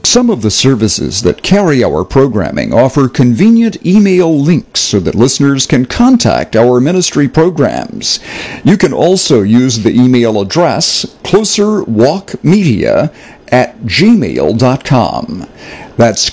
Some of the services that carry our programming offer convenient email links so that listeners can contact our ministry programs. You can also use the email address closerwalkmedia@gmail.com. That's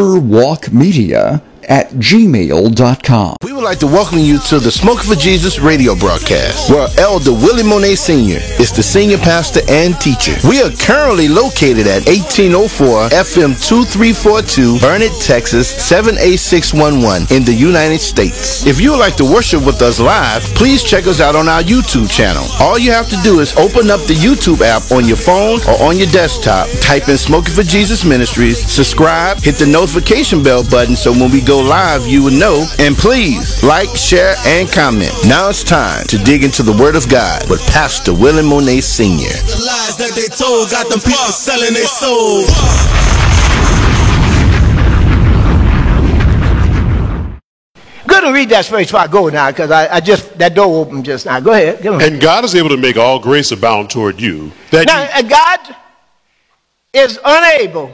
closerwalkmedia@gmail.com. We would like to welcome you to the Smoke for Jesus radio broadcast, where Elder Willie Monet Sr. is the senior pastor and teacher. We are currently located at 1804 FM 2342, Burnett, Texas 78611 in the United States. If you would like to worship with us live, please check us out on our YouTube channel. All you have to do is open up the YouTube app on your phone or on your desktop, type in Smoking for Jesus Ministries, subscribe, hit the notification bell button so when we go live you will know, and please like, share, and comment. Now it's time to dig into the Word of God with Pastor Willie Monet Sr. The lies that they told got them people selling their soul. Go ahead and read that verse before I go now, because I just, that door opened just now. Go ahead. Come on. And God is able to make all grace abound toward you. That Now, God is unable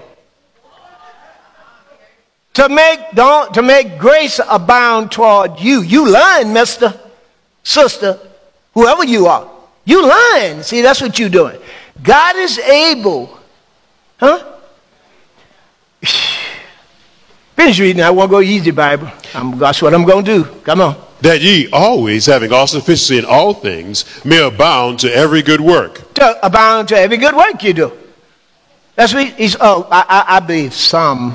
to make grace abound toward you. You lying, mister, sister, whoever you are. You lying. See, that's what you're doing. God is able, Finish reading. I won't go easy, Bible. That's what I'm going to do. Come on. that ye always, having all sufficiency in all things, may abound to every good work. To abound to every good work you do. That's what he's, I believe some.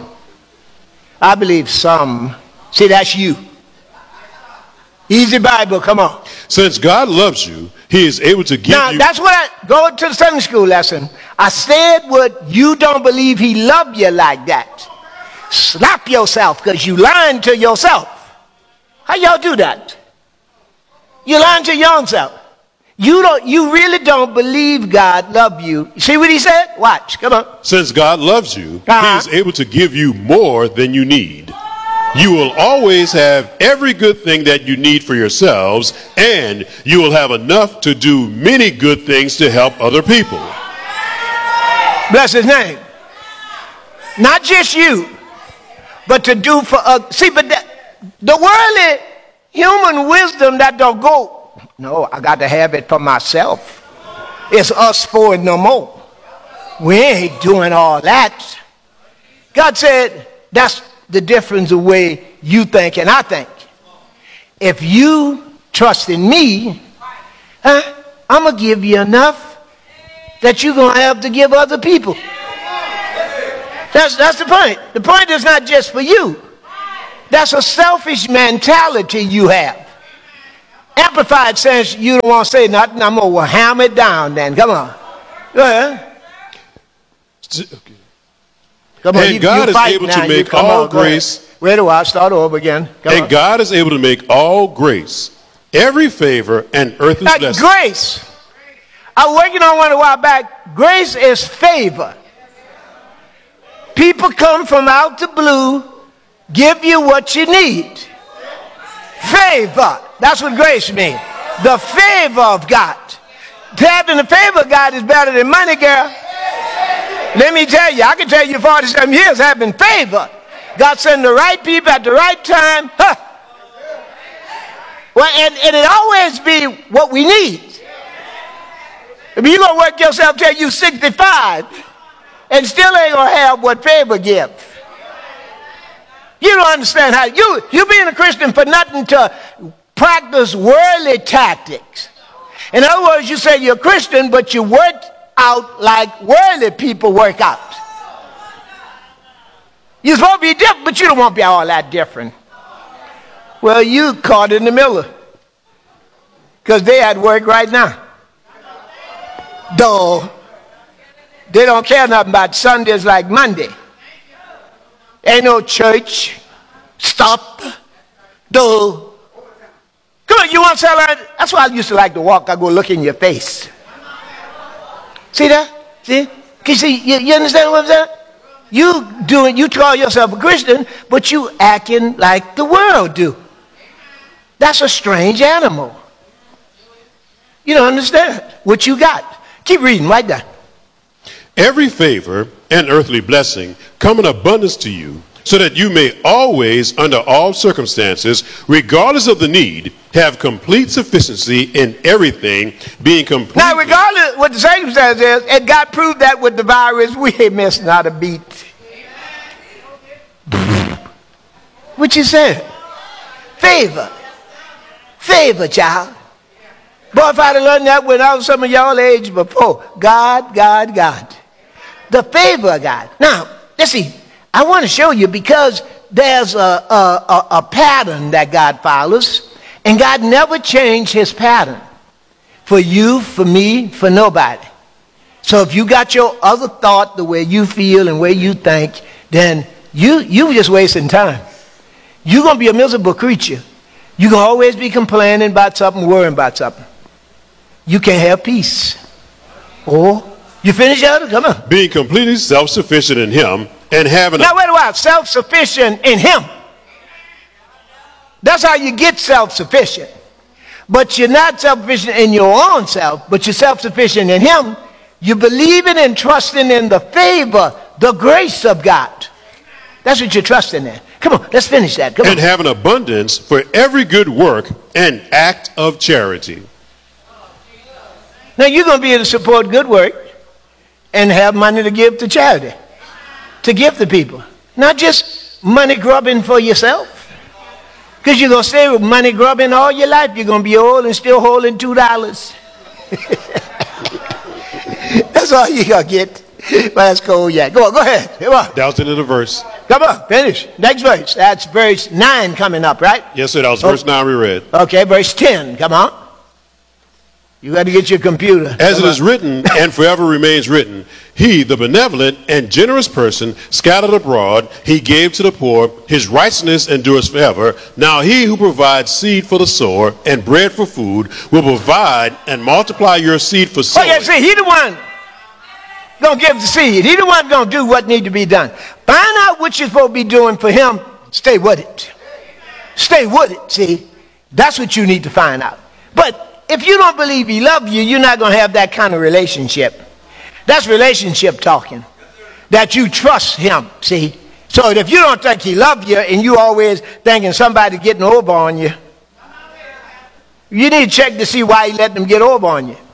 See, that's you. Easy Bible, come on. Since God loves you, he is able to give now, you... that's what I go to the Sunday school lesson. I said what you don't believe he loved you like that. Slap yourself because you lying to yourself. How y'all do that? You lying to your own self. You really don't believe God loved you. See what he said? Watch, come on. Since God loves you, he is able to give you more than you need. You will always have every good thing that you need for yourselves, and you will have enough to do many good things to help other people. Bless his name. Not just you, but to do for others. See, but the worldly human wisdom that don't go, no, I got to have it for myself. It's us for it no more. We ain't doing all that. God said that's the difference of the way you think and I think. If you trust in me, I'm going to give you enough that you're going to have to give other people. That's the point. The point is not just for you. That's a selfish mentality you have. Amplified says you don't want to say nothing. I'm going to hammer it down then. Come on. Go ahead. Come on, and God is able to make all grace. Wait a while, start over again. And God is able to make all grace, every favor, and earthly blessing. Grace. I was working on one a while back. Grace is favor. People come from out the blue, give you what you need. Favor. That's what grace means. The favor of God. Having the favor of God is better than money, girl. Let me tell you, I can tell you 47 years having favor. God sent the right people at the right time. Well, and it always be what we need. I mean, you're going to work yourself till you 65 and still ain't going to have what favor gives. You don't understand how you being a Christian for nothing to practice worldly tactics. In other words, you say you're a Christian, but you work out like worldly people work out. You're supposed to be different, but you don't want to be all that different. Well, you caught in the middle, because they at work right now. Duh. They don't care nothing about Sundays like Monday. Ain't no church. Stop. Duh. Come on, you want to sell that? That's why I used to like to walk. I go look in your face. See that? See? Can you see? You understand what I'm saying? You call yourself a Christian, but you acting like the world do. That's a strange animal. You don't understand what you got. Keep reading right there. Every favor and earthly blessing come in abundance to you, so that you may always, under all circumstances, regardless of the need, have complete sufficiency in everything, being complete. Now, regardless of what the circumstance is, and God proved that with the virus, we ain't missing out a beat. What you said? Favor. Favor, child. Boy, if I'd have learned that when I was some of y'all age before. God. The favor of God. Now, let's see. I want to show you, because there's a pattern that God follows, and God never changed his pattern for you, for me, for nobody. So if you got your other thought, the way you feel and way you think, then you just wasting time. You're going to be a miserable creature. You're going to always be complaining about something, worrying about something. You can't have peace. Oh, you finish out? Come on. Being completely self-sufficient in him, and having Now, wait a while. Self-sufficient in him. That's how you get self-sufficient. But you're not self-sufficient in your own self, but you're self-sufficient in him. You're believing and trusting in the favor, the grace of God. That's what you're trusting in. Come on, let's finish that. Come on. and have an abundance for every good work and act of charity. Now, you're going to be able to support good work and have money to give to charity, to give to people. Not just money grubbing for yourself. Because you're going to stay with money grubbing all your life. You're going to be old and still holding $2. That's all you're going to get. Well, that's cool, yeah. Go on, go ahead. Come on. That was the end of the verse. Come on, finish. Next verse. That's verse 9 coming up, right? Yes, sir. That was verse 9 we read. Okay, verse 10. Come on. You got to get your computer. As it is written, and forever remains written, he, the benevolent and generous person, scattered abroad, he gave to the poor, his righteousness endures forever. Now he who provides seed for the sower and bread for food will provide and multiply your seed for Oh, sowing. yeah, see, he the one going to give the seed. He the one going to do what need to be done. Find out what you're supposed to be doing for him. Stay with it. Stay with it, see. That's what you need to find out. But if you don't believe he loves you, you're not going to have that kind of relationship. That's relationship talking. That you trust him, see. So if you don't think he loves you and you always thinking somebody getting over on you, you need to check to see why he let them get over on you.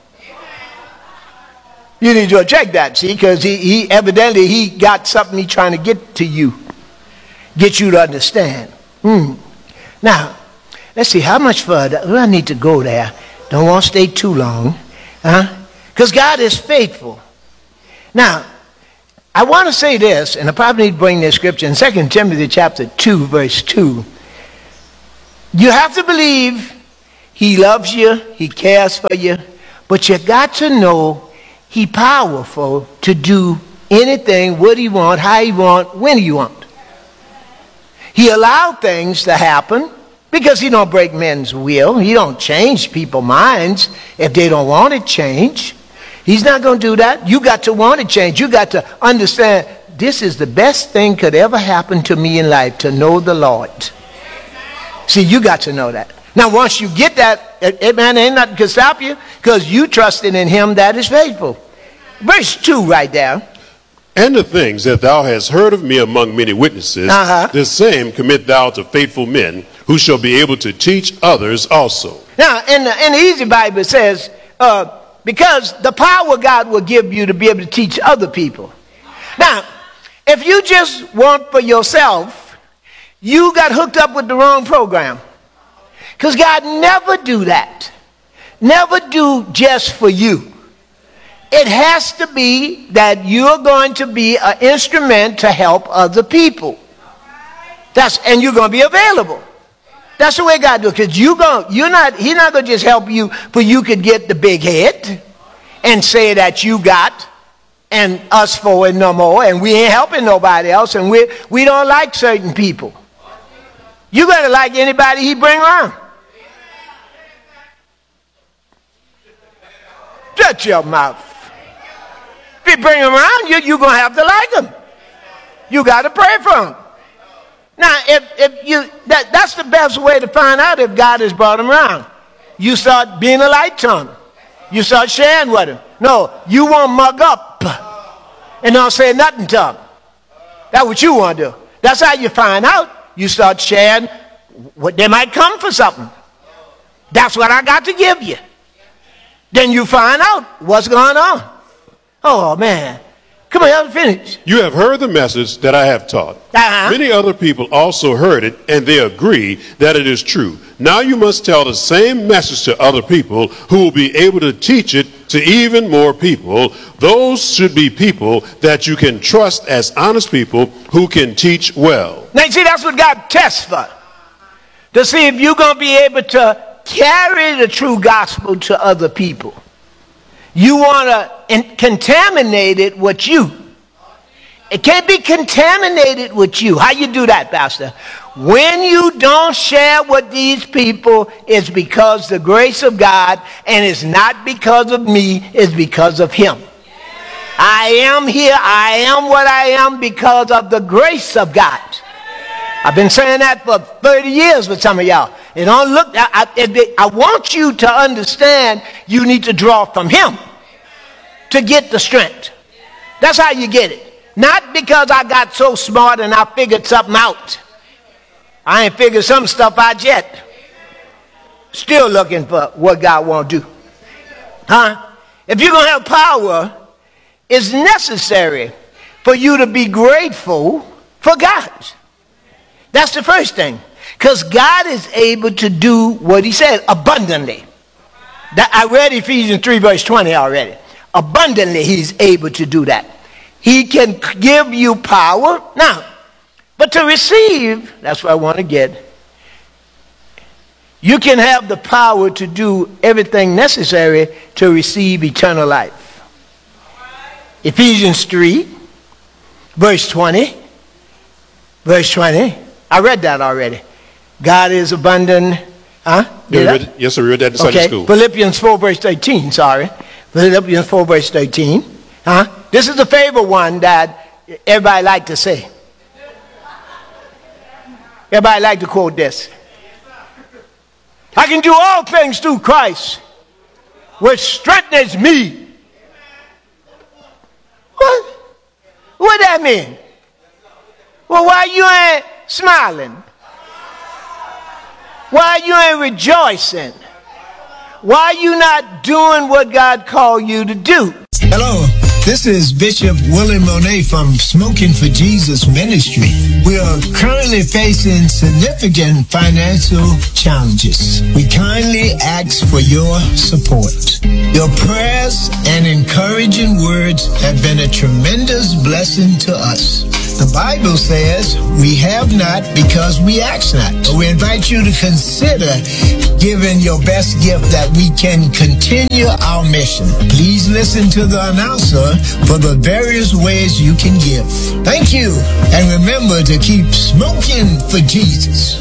You need to check that, see, because he evidently he got something he's trying to get to you. Get you to understand. Now, let's see, how much further? Well, I need to go there. Don't want to stay too long. Because God is faithful. Now, I want to say this, and I probably need to bring this scripture in 2 Timothy chapter 2, verse 2. You have to believe he loves you, he cares for you, but you got to know he's powerful to do anything, what he want, how he want, when he want. He allowed things to happen because he don't break men's will. He don't change people's minds if they don't want it changed. He's not going to do that. You got to want it changed. You got to understand this is the best thing could ever happen to me in life, to know the Lord. See, you got to know that. Now, once you get that, man, ain't nothing can stop you because you trusted in him that is faithful. Verse 2 right there. And the things that thou hast heard of me among many witnesses, the same commit thou to faithful men, who shall be able to teach others also. Now, in the Easy Bible it says, because the power God will give you to be able to teach other people. Now, if you just want for yourself, you got hooked up with the wrong program. Because God never do that. Never do just for you. It has to be that you're going to be an instrument to help other people. And you're going to be available. That's the way God do it. Because he's not going to just help you for you could get the big head and say that you got and us for it no more and we ain't helping nobody else and we don't like certain people. You got to like anybody he bring around. Shut your mouth. If you bring them around, you're going to have to like them. You got to pray for them. Now, that's the best way to find out if God has brought them around. You start being a light to them. You start sharing with them. No, you won't mug up. and don't say nothing to them. That's what you want to do. That's how you find out. You start sharing what they might come for something. That's what I got to give you. Then you find out what's going on. Oh, man. Come on, I'm finished. You have heard the message that I have taught. Many other people also heard it, and they agree that it is true. Now you must tell the same message to other people who will be able to teach it to even more people. Those should be people that you can trust as honest people who can teach well. Now, you see, that's what God tests for. To see if you're going to be able to carry the true gospel to other people. You want to contaminate it with you. It can't be contaminated with you. How you do that, Pastor? When you don't share with these people, it's because the grace of God, and it's not because of me, it's because of him. I am here, I am what I am because of the grace of God. I've been saying that for 30 years with some of y'all. It don't look. I want you to understand you need to draw from him to get the strength. That's how you get it. Not because I got so smart and I figured something out. I ain't figured some stuff out yet. Still looking for what God won't do. If you're going to have power, it's necessary for you to be grateful for God. That's the first thing. Because God is able to do what he said abundantly. I read Ephesians 3 verse 20 already. Abundantly he's able to do that. He can give you power. Now, but to receive, that's what I want to get. You can have the power to do everything necessary to receive eternal life. Ephesians 3 verse 20. Verse 20. I read that already. God is abundant. Yes, sir. We read that in Sunday school. Philippians 4 verse 13. Philippians 4 verse 13. This is the favorite one that everybody like to say. Everybody like to quote this. I can do all things through Christ, which strengthens me. What that mean? Well, why you ain't smiling? Why you ain't rejoicing? Why you not doing what God called you to do? Hello, this is Bishop Willie Monet from Smoking for Jesus Ministry. We are currently facing significant financial challenges. We kindly ask for your support. Your prayers and encouraging words have been a tremendous blessing to us. The Bible says we have not because we ask not. We invite you to consider giving your best gift that we can continue our mission. Please listen to the announcer for the various ways you can give. Thank you, and remember to keep smoking for Jesus.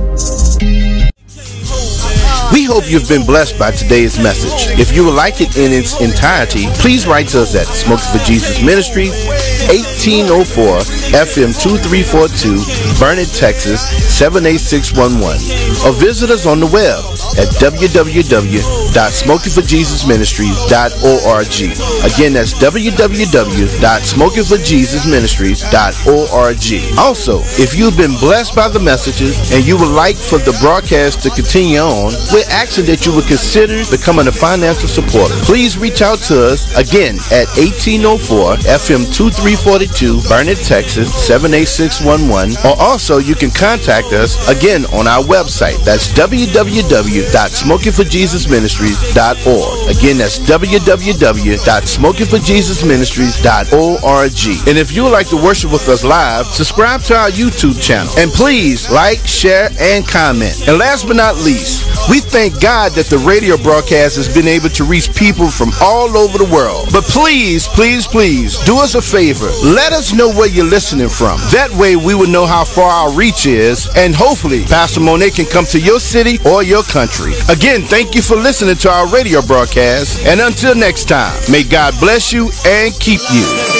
We hope you've been blessed by today's message. If you would like it in its entirety, please write to us at Smoking for Jesus Ministry, 1804 FM 2342, Vernon, Texas 78611, or visit us on the web at www.smokingforjesusministries.org. Again, that's www.smokingforjesusministries.org. Also, if you've been blessed by the messages and you would like for the broadcast to continue on, we're asking that you would consider becoming a financial supporter. Please reach out to us again at 1804 FM 2342, Vernon, Texas 78611, or also you can contact us again on our website. That's www.smokingforjesusministries.org. Again, that's www.smokingforjesusministries.org. And if you would like to worship with us live, subscribe to our YouTube channel. And please like, share, and comment. And last but not least, we thank God that the radio broadcast has been able to reach people from all over the world. But please, please, please, do us a favor. Let us know where you're listening from. That way we will know how far our reach is, and hopefully Pastor Monet can come to your city or your country. Again, thank you for listening to our radio broadcast, and until next time, may God bless you and keep you.